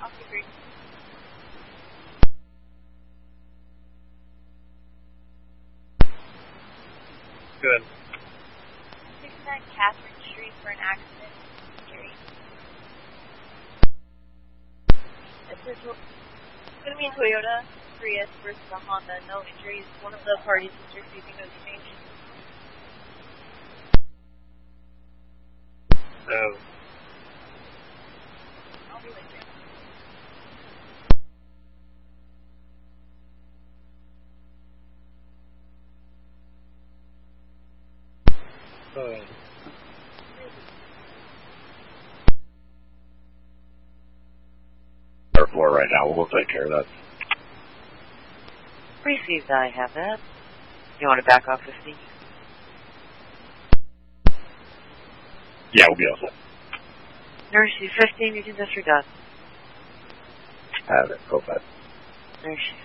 Off the green. Good. 69 Catherine Street for an accident. Street. It's going to be a Toyota Prius versus a Honda. No injuries. One of the parties is receiving no change. Oh. I'll be with you. Oh. Third floor right now. We'll take care of that. Received, I have that. You want to back off 15? Yeah, we'll be all set. Nurse 15, you can disregard. Have it. Go back. Nurse